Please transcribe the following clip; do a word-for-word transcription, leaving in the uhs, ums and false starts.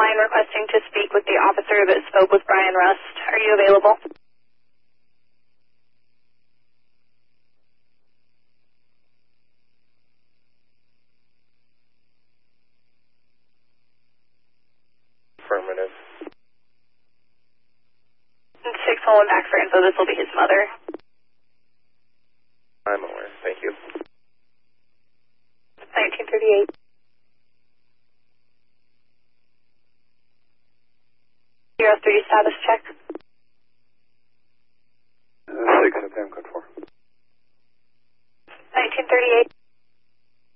line requesting to speak with the officer that spoke with Brian Rust. Are you available? Affirmative. six one one back for info. This will be his mother. I'm aware. Thank you. nineteen thirty-eight. zero three status check.